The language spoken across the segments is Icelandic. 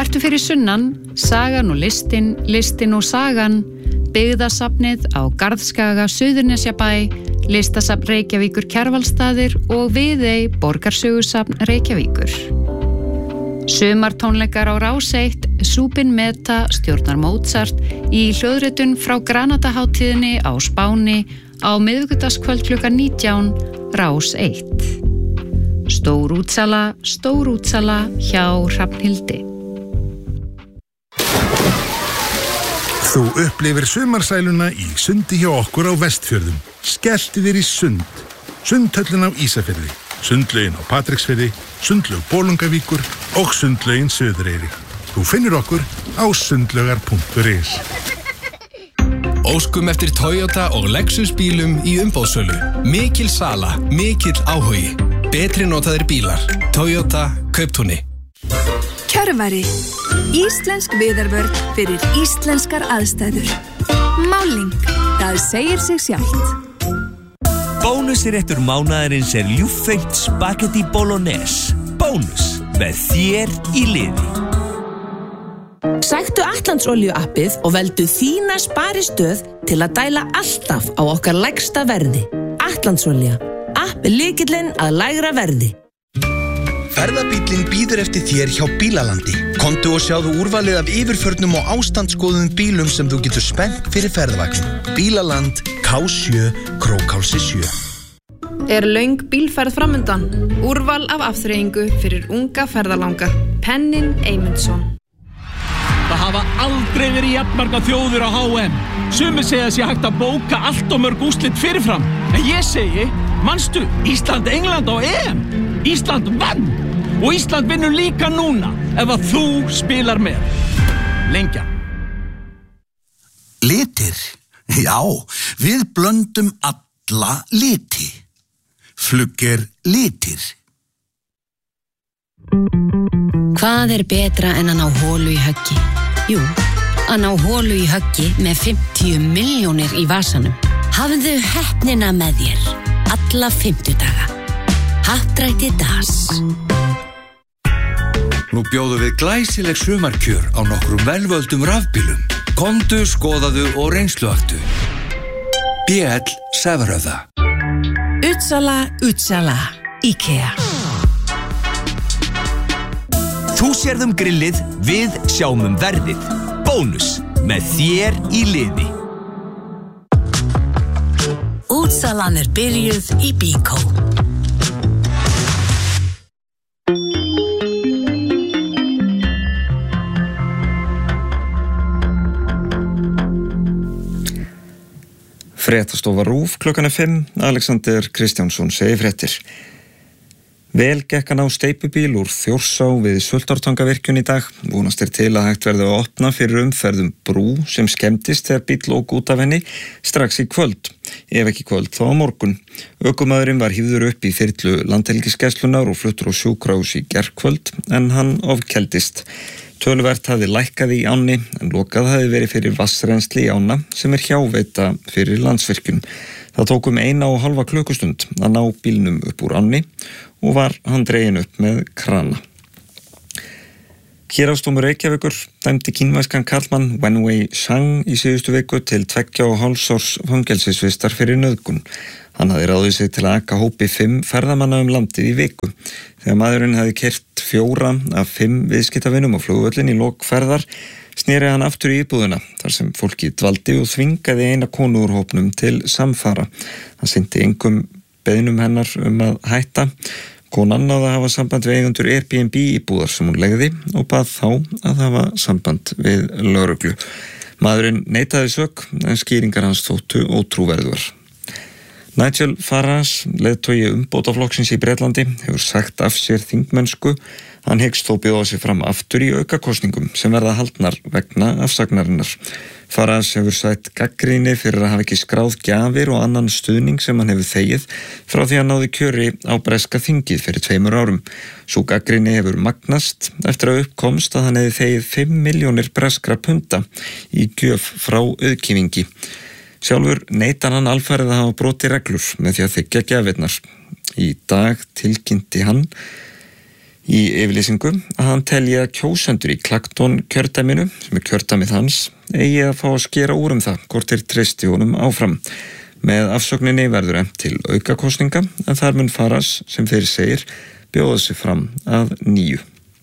Ertu fyrir sunnan, sagan og listin, listin og sagan, byggðasafnið á Garðskaga, Suðurnesjabæ, listasafn Reykjavíkur Kjarvalsstaðir og Viðey borgarsögusafn Reykjavíkur. Sumartónleikar á Rás 1, Súpin Meta stjórnar Mozart í hljóðritun frá Granadahátíðinni á Spáni á miðvikudagskvöld klukkan 19, Rás 1. Stór útsala hjá Hrafnhildi. Þú upplifir sumarsæluna í sundi hjá okkur á Vestfjörðum. Skelltu þér í sund. Sundhöllin á Ísafirði, sundlaugin á Patreksfirði, sundlaug Bolungavíkur og sundlaugin Suðureyri. Þú finnur okkur á sundlaugar.is. Óskum eftir Toyota og Lexus bílum í umboðssölu. Mikil sala, mikill áhugi. Betri notaðir bílar. Toyota Kauptúni. Kjörvari. Íslensk viðarvörn fyrir íslenskar aðstæður. Máling. Það segir sig sjálft. Bónusréttur mánaðarins ljúffengt spagetti bolognese. Bónus með þér í liði. Sæktu Atlantsolíu appið og veldu þína sparistöð til að dæla alltaf á okkar lægsta verði. Atlantsolía. App lykillinn að lægra verði. Ferðabíllinn bíður eftir þér hjá Bílalandi. Komdu og sjáðu úrvalið af yfirförnum og ástandsskoðuðum bílum sem þú getur spennt fyrir ferðavagn. Bílaland, K7, Krókhálsi 7. Löng bílferð framundan. Úrval af afþreyingu fyrir unga ferðalanga. Pennin Eymundsson. Það hafa aldrei verið jafnmarga þjóðir á HM. Sumir segja að sé hægt að bóka allt og mörg úrslit fyrirfram. En ég segi, manstu, Ísland-England á EM. Ísland vann og Ísland vinnur líka núna ef að þú spilar með. Lengja. Litir? Já, við blöndum alla liti. Flugger litir. Hvað betra en að ná holu í höggi? Jú, að ná holu í höggi með 50 milljónir í vasanum. Hafðu heppnina með þér alla 50 daga. Happdrætti DAS. Nú bjóðum við glæsileg sumarkjör á nokkrum velvöldum rafbílum. Komdu, skoðaðu og reynsluaktu. BL Severöða. Utsala, IKEA. Þú sérð grillið, við sjáum verðið. Bónus með þér í liði. Útsalan byrjuð í Bíkó. Fréttastofa RÚV klukkan 5, Alexander Kristjánsson segir fréttir. Vel gekk hann á steypubíl úr Þjórsá við Sultartangavirkjun í dag. Vonast til að hægt verði að opna fyrir umferðum brú sem skemmtist þegar bíll ók út af henni strax í kvöld. Ef ekki kvöld þá á morgun. Ökumaðurinn var hífður upp í þyrlu Landhelgisgæslunnar og fluttur á sjúkrahús í gærkvöld en hann ofkeldist. Töluvert hafði lækkað í ánni en lokað hafði verið fyrir vatnsrennsli í ána sem hjáveita fyrir Landsvirkjun. Það tók 1,5 klukkustund að ná bílnum upp úr ánni og var hann dreginn upp með krana. Héraðsdómur Reykjavíkur dæmdi kínverskan karlmann Wenwei Zhang í síðustu viku til 2,5 árs fangelsisvistar fyrir nauðgun. Hann hafði ráðið sig til að aka hópi 5 ferðamanna landið í viku. Þegar maðurinn hafði keyrt 4 af 5 viðskiptavinum á flugvöllin í lok ferðar, sneri hann aftur í íbúðina þar sem fólki dvaldi og þvingaði eina konu úr hópnum til samfara. Hann sinnti engum beiðnum hennar að hætta. Konan náði að hafa samband við eigendur Airbnb íbúðar sem hún legði og bað þá að hafa samband við lögreglu. Maðurinn neitaði sök en skýringar hans þóttu ótrúverðugar. Nigel Farage, leiðtogi umbótaflokksins í Bretlandi, hefur sagt af sér þingmennsku. Hann hyggst þó bjóða sig fram aftur í aukakosningum sem verða haldnar vegna afsagnarinnar. Farage hefur sætt gagnrýni fyrir að hafa ekki skráð gjafir og annan stuðning sem hann hefur þegið frá því að náði kjöri á breska þingið fyrir 2 árum. Sú gagnrýni hefur magnast eftir að uppkomst að hann hefði þegið 5 milljónir breskra punda í gjöf frá auðkýfingi. Sjálfur neitar hann alfarið að hafa brotið reglur með því að þiggja gjafirnar. Í dag tilkynnti hann í yfirlýsingu að hann telji að kjósendur í Clacton kjördæminu, sem kjördæmið hans, eigi að fá að skera úr það hvort þeir treysti honum áfram. Með afsögninni verður efnt til aukakosninga en þar mun Farage, sem þeir segir, bjóða sig fram að nýju.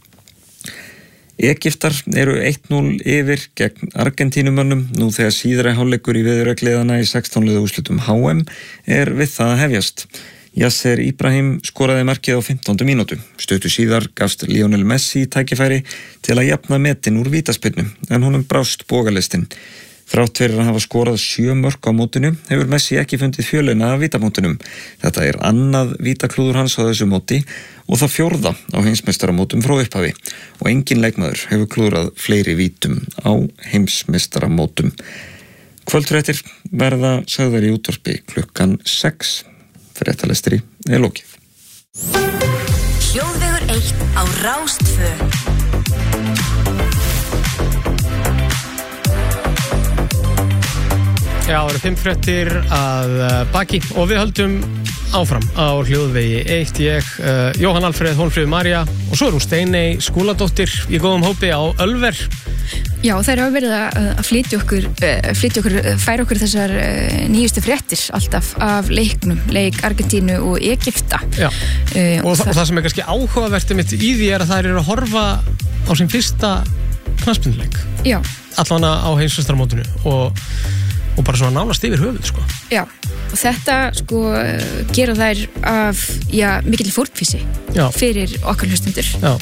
Egyptar eru 1-0 yfir gegn Argentínumönnum nú þegar síðari hálfleikur í viðuregliðana í 16 liða úrslitum HM við það að hefjast. Yasser Ibrahim skoraði markið á 15. mínútu. Stuttu síðar gafst Lionel Messi tækifæri til að jafna metin úr vítaspyrnu en honum brást bogalistin. Þrátt fyrir að hafa skorað 7 mörk á mótinu hefur Messi ekki fundið fjölina af vítamótunum. Þetta annað vítaklúður hans á þessu móti og það 4. á heimsmeistaramótum frá upphafi og engin leikmaður hefur klúðrað fleiri vítum á heimsmeistaramótum. Kvöldfréttir verða sagðar í útvarpi klukkan 6. Fréttalestri lokið. Hljóðvegur 1 á Rás 2. Já, það eru 5 fréttir að baki og við höldum áfram á hljóðvegi 1. Ég, Jóhann Alfreð, Hólmfríður María og svo hún Steiney Skúladóttir í góðum hópi á Ölver. Já, þær hafa verið að flytja okkur, færa okkur þessar nýjustu fréttir alltaf af leik Argentínu og Egypta. Já, og það sem kannski áhugavert mitt í því að þær eru að horfa á sin fyrsta knattspyrnuleik. Já. Allan á heimsmeistaramótinu og bara svona nánast yfir höfuð, sko. Já, og þetta, sko, gera þær af, mikill fórnfísi fyrir okkar hlustundur. Já.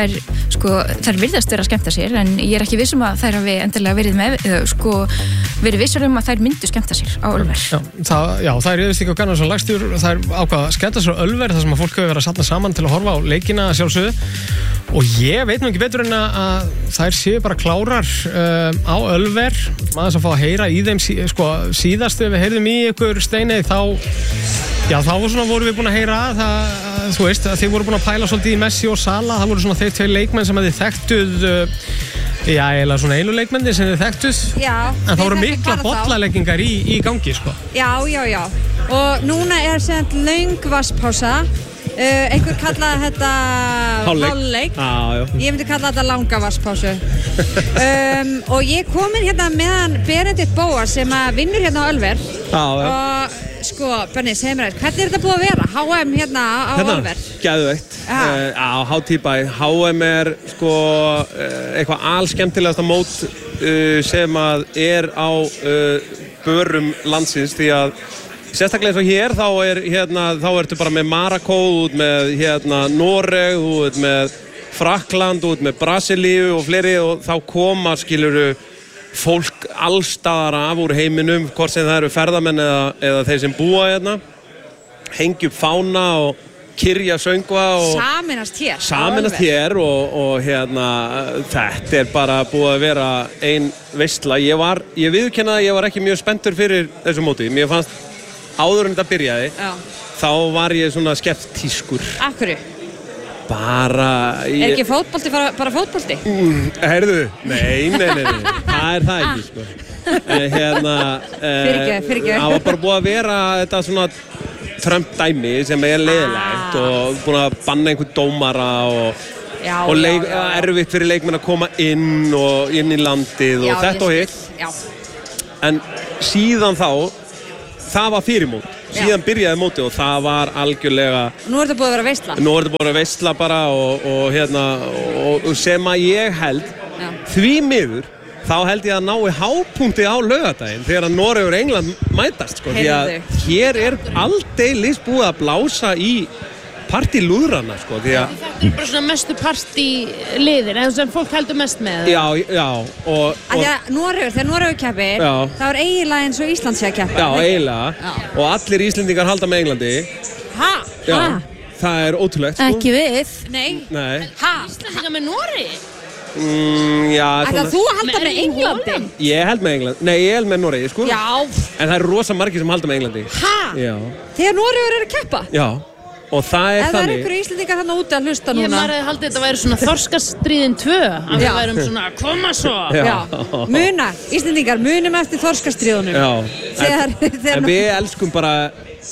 Þær virðast vera að skemmta sér, en ég ekki viss að þær hafi endilega verið vissar að þær myndu skemmta sér á Ölver. Já, það yfirst ekki á gannan svona lagstur, það ákvað að skemmta sér á Ölver, þar sem að fólk hefur verið að safna saman til að horfa á leikina sjálfsögðu. Og ég veit nú ekki betur en að þær séu bara klárar á Ölver, maður að fá að heyra í þeim síðast þegar við heyrðum í ykkur Steiney þá vorum við búin að heyra þú veist, að þið voru búin að pæla svolítið í Messi og Salah, það voru svona þeir 2 leikmenn sem að þið þekktuð eiginlega svona einu leikmenni sem þið þekktuð en það voru mikla bollaleggingar í gangi, sko. Já, og núna sem löng vatnspása. Einhver kallaði þetta hálfleik. Ég myndi kalla þetta langa vatnspásu. Og ég komin hérna meðan Benedikt Bóas sem að vinnur hérna á Ölver. Og Benni, segð mér hvernig þetta búið að vera? HM hérna á Ölver? Geðveikt. Á hátíbæ. HM eitthvað alskemmtilegasta mót sem að á börum landsins því að sérstaklega eins og hér, þá ertu bara með Marakó, út með Noreg, út með Frakkland, út með Brasilíu og fleiri og þá koma, skilurðu, fólk allstaðar af úr heiminum, hvort sem það eru ferðamenn eða þeir sem búa hérna, hengja upp fána og kyrja söngva og sameinast hér og þetta bara búið að vera ein veisla. Ég viðurkenna að ég var ekki mjög spenntur fyrir þessu móti. Mér fannst áður en þetta byrjaði, þá var ég svona skeptískur. Af hverju? Er ekki fótbolti bara fótbolti? Heyrðu, nei, það það ekki, sko. Fyrirgefðu. Það var bara búið að vera þetta svona Trump-dæmi sem leiðilegt og búin að banna einhvern dómara og erfitt fyrir leikmenn að koma inn í landið og þetta og hitt. En síðan það var fyrirmót. Síðan byrjaði mótið og það var algjörlega. Nú er þetta búið að vera veisla. Nú er þetta búið að vera veisla bara og sem að ég held, því miður, þá held ég að nái hápunkti á laugardaginn þegar að Noregur og England mætast, sko. Því að hér aldeilis búið að blása í partylúðrana, sko. Þetta er bara svona mestu partyliðir, eða sem fólk heldur mest með. Já. Þegar Noregur keppir, þá er eiginlega eins og Ísland sé að keppa. Já, eiginlega. Og allir Íslendingar halda með Englandi. Já, það er ótrúlegt, sko. Ekki við. Nei. Íslendingar með Noregi? Ætlar þú að halda með Englandi? Ég held með Englandi. Nei, ég held með Noregi, sko. Já. En það eru rosa margir sem halda með Englandi. Já. Þegar Noregur að keppa? Já. Og það þannig. Ef það einhverju Íslendingar þarna úti að hlusta núna. Ég maður hefði haldið þetta væri svona Þorskastríðin 2. Að við værum svona, koma svo. Já. Íslendingar, munum eftir Þorskastríðunum. Já. En við elskum bara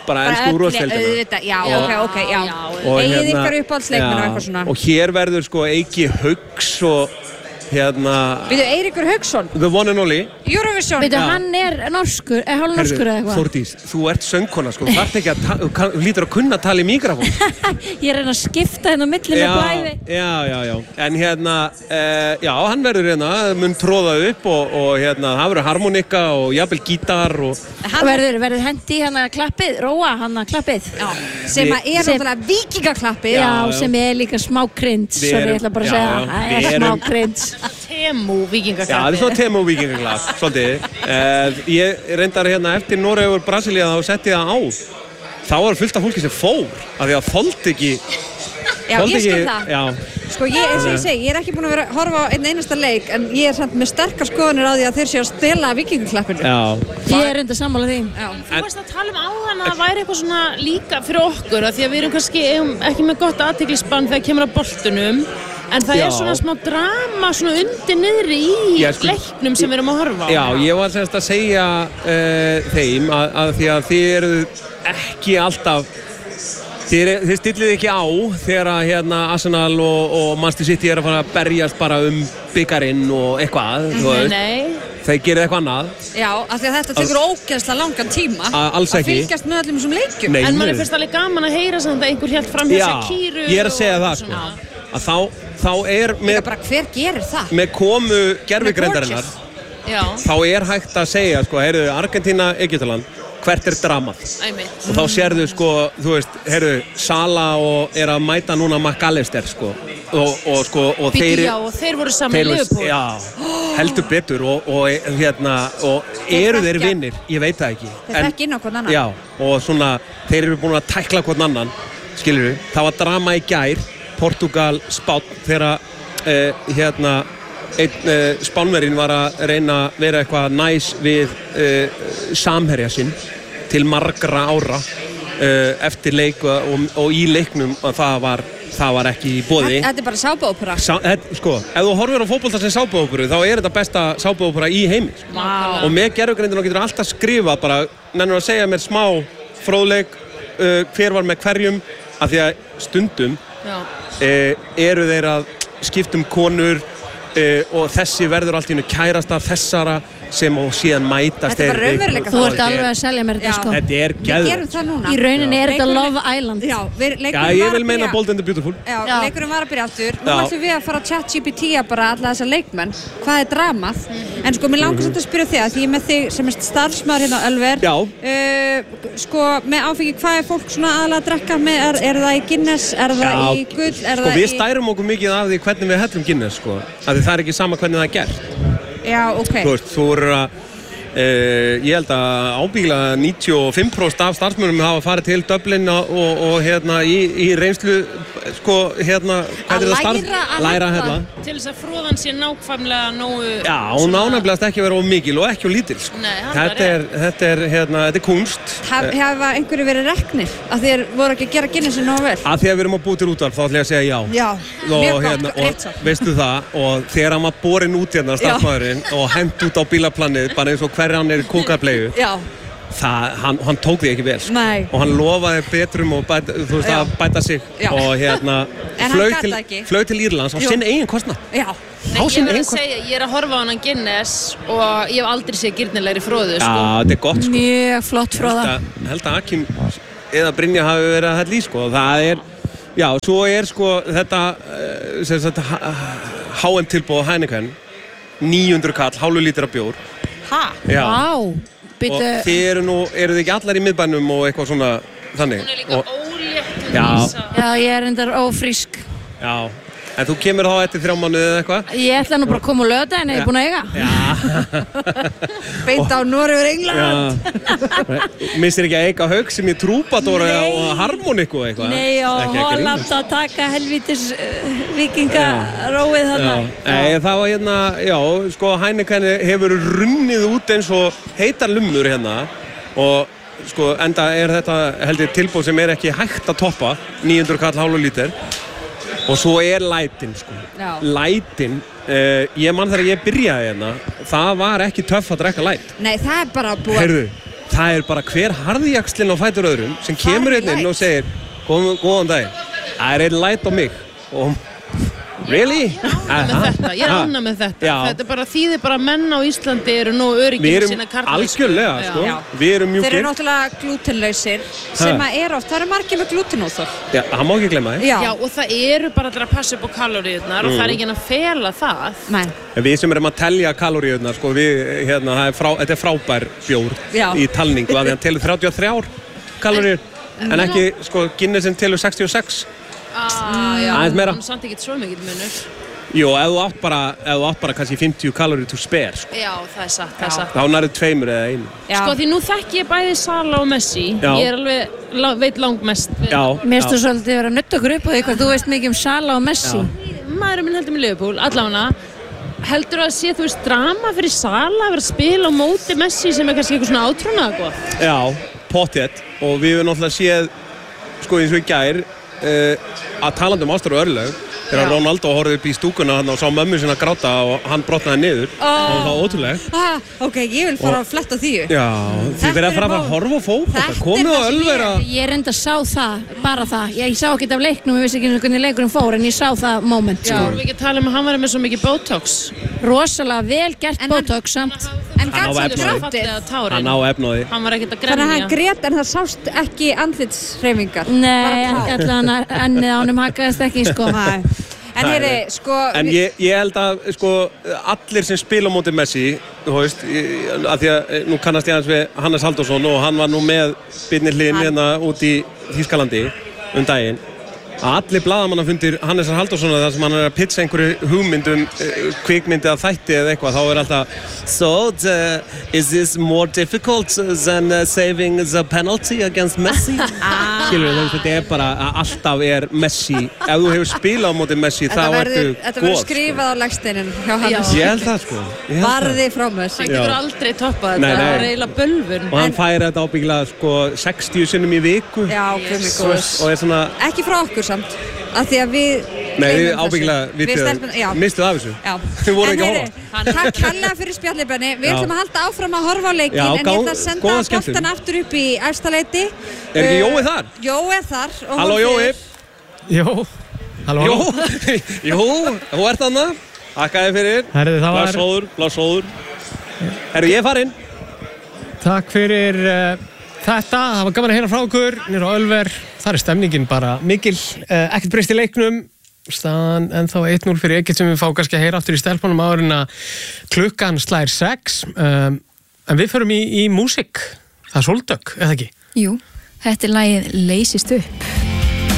bara elsku úrvalsdeildina. Já, ok, já. Eigið ykkar uppáhaldsleikmenn og eitthvað svona. Og hér verður sko Eiki Hauks og Býtu, Eiríkur Hauksson The one and only Eurovision Býtu, hann norskur, hálfnorskur eða eitthvað Þórdís, þú ert söngkona sko, þú þarft ekki þú lítur að kunna tala í mikrofón Ég reyna að skipta hérna milli með blæði Já, en já, hann verður mun tróða upp og það verður harmonika og jafnvel gítar og Verður hendi klappið, róa klappið sem náttúrulega víkingaklappið Já, sem líka smá krins svo ég ætla bara að segja, það smá krins Temu víkingaklapp Já, það svona Temu víkingaklapp, svolítið Ég reyndar eftir Noregur Brasilía þá setti það á þá var fullt af fólki sem fór af því að þoldi ekki Já, ég skil það Sko, eins og ég segi, ég ekki búin að vera að horfa á einn einasta leik en ég samt með sterkar skoðanir á því að þeir séu að stela víkingaklappinu Ég enda sammála því Þú varst að tala áðan að það væri eitthvað svona líka fyrir okkur af því að við erum kannski ekki með gott athyglisbann þegar kemur að boltunum En það svona smá drama svona undir niðri í leiknum sem við erum að horfa á. Já, ég var semst að segja þeim að því að þið eru ekki alltaf þið stillið ekki á þegar að Arsenal og Manchester City eru að fara að berjast bara byggarinn og eitthvað. Nei. Þeir gerir eitthvað annað. Já, af því að þetta tekur ógeðslega langan tíma alls ekki. Að fylgjast með öllum þessum leikjum. En mann finnst alveg gaman að heyra samt að einhver hélt fram hjá Sakiru. Já, ég að segja það sko. Að þá með bara hver gerir það? Með komu gervigreindarinnar þá hægt að segja sko, heyrðu, Argentína, Egyptaland hvert dramað og þá sérðu sko, þú veist, heyrðu, Sala og að mæta núna McAllister sko og þeir voru saman í Liverpool já, heldur betur og eru þeir vinnir, ég veit það ekki þeir þekki inn á hvern annan já, og svona, þeir eru búin að tækla hvern annan skilur við, það var drama í gær Portugal, Spánn þegar einn Spánverinn var að reyna að vera eitthvað næs við samherja sinn til margra ára eftir leik og í leiknum að það var ekki í boði. Þetta bara sápuópera. Sko, ef þú horfir á fótbolta sem sápuóperu þá þetta besta sápuópera í heimi. Wow. Og með gervigreindina getur alltaf skrifað bara, nennir að segja mér smá fróðleik, hver var með hverjum, af því að stundum eru þeir að skipta konur og þessi verður allt í einu kærasta þessara sem og síðan mætast Þetta er bara raunveruleika Þú ert alveg að selja mér þetta sko Þetta er geðveikt Við gerum það núna Í rauninni þetta Love Island Já, ég vil meina Bold and the Beautiful Já, leikurinn var að byrja aftur Nú ætlum við að fara að ChatGPT bara alla þessa leikmenn Hvað er dramað En sko, mér langar samt að spyrja þig að því ég með þig sem er starfsmaður hérna á Ölver Sko, með áfengi, hvað er fólk svona aðalega að drekka með? Er það í Guinness? Er það í gull? Sko, við stærum okkur mikið af því hvernig við hellum Guinness, sko Af því það er ekki sama hvernig það er gert Já, ok Þú veist, þú eru að ég held að ábyggilega 95% af starfsmönnum hafa farið til Dublin og í reynslu sko, hvað læra hérna til þess að fróðan sé nákvæmlega nógu Já, hún ánæfnilegast ekki að vera of mikil og ekki of lítil sko. Nei, þetta er kunst Hafa einhverju verið reknir að þér voru ekki að gera Guinnessi nógu vel Að því að við erum að búa til útvarp þá ætla ég að segja já mjög gott, rétt svo Veistu það, og þegar hann var borinn út hérna starfsmaðurinn og hent út á bílaplanið bara eins og hverja hann er í kókaplegu hann tók því ekki vel sko. Og hann lofaði betrum og að bæta sig og flög til Írlands á sinn eigin kostnað Nei, ég verð að segja, ég er að horfa á hann Guinness og ég hef aldrei séð girnilegri fróðu sko. þetta er gott sko. Mjög flott fróða held að Akim eða Brynja hafi verið að hella í sko. Það er, já, svo er sko þetta HM tilboð Heineken 900 kall, hálfu lítra bjór Vá Og þið eru þið ekki allar í miðbænum og eitthvað svona þannig Hún er líka ólétt Já, ég er endar ófrísk Já, en þú kemur þá eftir 3 mánuði eða eitthvað? Ég ætla nú bara að koma á laugardaginn ég er búin að eiga Beint á Noregur England Missir ekki að eiga Haug sem í Trúbadóra og harmoniku eitthvað? Nei, og Holland að taka helvítis vikingaróið þarna Nei, það var já, sko Heineken hefur runnið út eins og heitar lummur hérna og sko enda er þetta heldur tilbúð sem er ekki hægt að toppa 900 kall hálfu lítur og svo er lætin sko lætin, ég man þegar ég byrjaði hérna það var ekki töff að drekka læt Nei, það er bara búið Heyrðu, það bara hver harðjaxlinn á fætur öðrum sem kemur inn og segir góðan daginn, það einn light á mig og really? Ég ánægð með þetta. Þetta bara þýðir bara að menn á Íslandi eru nóg öryggir sína karlmennsku. Algjörlega, sko. Við erum mjúkir. Þeir eru náttúrulega glútenlausir sem að oft, það eru margir með glútenóþol. Já, það má ekki glemma því. Já, og það eru bara að passa upp á kaloríurnar og það er ekki að fela það. Nei. Við sem erum að telja kaloríurnar, sko, þetta er frábær bjór í talningu að því hann telur 33 kaloríur en ekki, sko, Guinness sem telur 66. Já, hann samt ekki svo mikið munur. Jú, ef þú átt bara kannski 50 kaloríur to spare, sko. Já, það er satt. Þá nærðu 2 eða 1. Sko, því nú þekki ég bæði Salah og Messi. Ég er alveg, veit langmest. Mér finnst þú svolítið vera að nutta okkur upp á því hvað þú veist mikið Salah og Messi. Maðurinn minn heldur með Liverpool, allavega. Heldur að sé, þú veist, drama fyrir Salah að vera að spila á móti Messi sem kannski eitthvað svona átrúnaða gott? Já, pottþétt. Og við höfum náttúrulega séð, sko, eins og í gær, að talandi ástar og örlög þegar Ronaldo horfði upp í stúkuna og sá mömmu sinna gráta og hann brotnaði niður og það var ótrúlegt. Ok, ég vil fara að fletta því. Já, þið verða að fara að horfa á fótbolta, komið á Ölver að... Ég reynda að sá það, bara það. Ég sá ekki af leiknum, ég vissi ekki hvernig leikurinn fór en ég sá það moment. Já, við ekki tala að hann var með svo mikið botox. Rosalega vel gert botox samt. En gæt svo gráttið. Hann á efnaði. Hann var ekkert að gremja. Þannig að hann grét en það sást ekki andlitshreyfingar. Nei, ennið á honum hakaðist ekki, sko. En heyri, sko... En ég held að, sko, allir sem spila á móti Messi, þú veist, af því að nú kannast ég aðeins við Hannes Halldórsson og hann var nú með Birni Hlyn hérna út í Þýskalandi daginn. Allir blaðamannafundir Hannesar Halldórssonar þar sem hann er að pitcha einhverju hugmyndum kvikmyndi að þætti eða eitthvað, þá er alltaf So, is this more difficult than saving the penalty against Messi? Skilur þú, þetta er bara að alltaf er Messi, ef þú hefur spilað á móti Messi þá ertu góð. Þetta verður skrifað á legsteinin hjá Hannes. Ég held það, sko. Varði frá Messi. Hann getur aldrei toppað þetta, það er eiginlega bölvun. Og hann færi þetta ábyggilega, sko, 60 sinnum í viku. Já, og er svona... Ekki frá okkur samt, af því að við... Nei, við ábyggilega mistuð af þessu. Já. Við vorum ekki að horfa. Takk kærlega fyrir spjallið, Benni. Við ætlum að halda áfram að horfa á leikinn, en ég ætla að senda boltan aftur upp í efstaleiti. Er ekki Jói þar? Jói er þar. Halló Jói. Jó. Halló. Jú, þú ert þarna. Takkaði fyrir. Herðu, það var... Blásóður. Herru, ég er farinn. Takk fyrir þetta. Það var gaman að heyra frá okkur. Nýra á Ölver. Þar er stemningin bara mikil. Ekkert breyst í leiknum. Staðan ennþá 1-0 fyrir Egypt sem við fá kannski að heyra aftur í stelpunum áður en að klukkan slær 6. En við förum í músík. Það er Sóldögg, eða ekki? Jú, þetta er lagið Leysist upp.